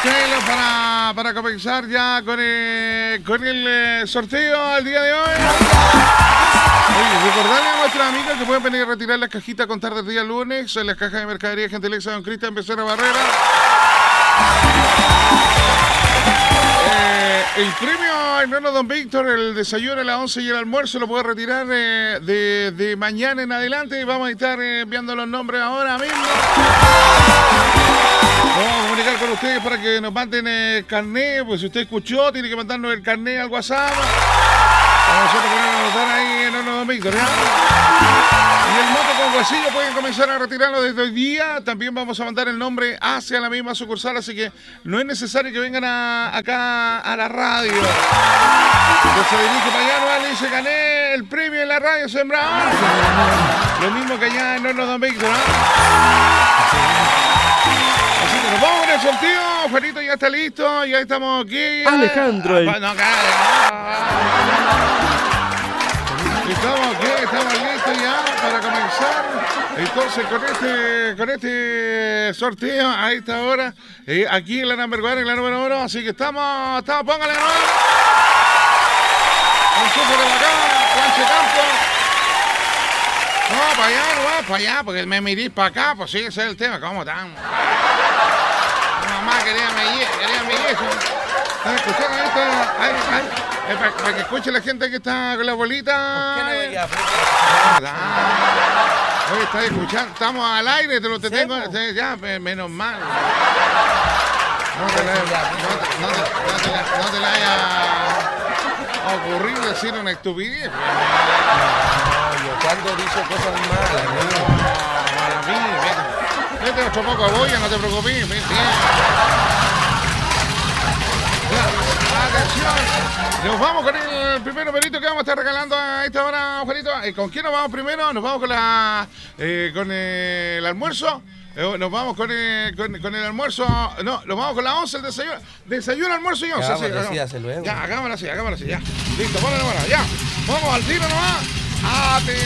Chelo, para comenzar ya con el sorteo al día de hoy. Oye, recordarle a nuestros amigos que pueden venir a retirar las cajitas con tarde el día lunes en las cajas de mercadería Gentelexa Don Cristian Becerra Barrera. El premio hermano Don Víctor, el desayuno a las 11 y el almuerzo lo puede retirar de mañana en adelante. Vamos a estar enviando los nombres ahora mismo. Vamos a comunicar con ustedes para que nos manden el carnet. Pues si usted escuchó, tiene que mandarnos el carnet al WhatsApp. Vamos a poner a anotar ahí en Don Víctor, ¿ya? Y el moto con huesillo pueden comenzar a retirarlo desde hoy día. También vamos a mandar el nombre hacia la misma sucursal, así que no es necesario que vengan acá a la radio. Entonces se dirige para allá, no le dice gané el premio en la radio sembrado. Lo mismo que allá en Don Víctor, ¿no? Así que nos vamos con el sorteo. Juanito ya está listo, ya estamos aquí. Alejandro. Estamos listos ya para comenzar. Entonces con este sorteo a esta hora, aquí en la number one, en la número 1, así que estamos, póngale, ¿no? Un súper de acá, Juanche Campo. No, para allá, no va, para allá, porque me mirís para acá, pues sí, ese es el tema, ¿cómo están? Mi mamá quería eso. ¿Estás escuchando esto? Para que escuche la gente que está con la bolita. ¿Por qué no veía? Oye, estás escuchando, estamos al aire, te tengo. Ya, menos mal. No te la haya ocurrido decir una estupidez. No, yo cuando dice cosas malas, Para mí, vete otro poco a boya, no te preocupes. Atención, nos vamos con el primer numerito que vamos a estar regalando a esta hora, Juanito. ¿Con quién nos vamos primero? Nos vamos con el almuerzo. Nos vamos con el almuerzo. No, nos vamos con la 11, el desayuno. Desayuno, almuerzo y 11. Decídase luego. Ya, hagámoslo así, ya. Listo, ponlo, ya. Vamos al tiro nomás.